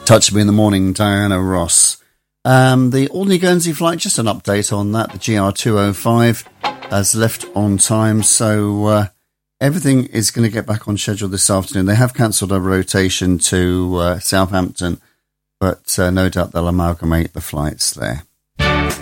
Touch Me in the Morning, Diana Ross. The Alderney Guernsey flight, just an update on that. The GR205 has left on time, so everything is going to get back on schedule this afternoon. They have cancelled a rotation to Southampton, but no doubt they'll amalgamate the flights there.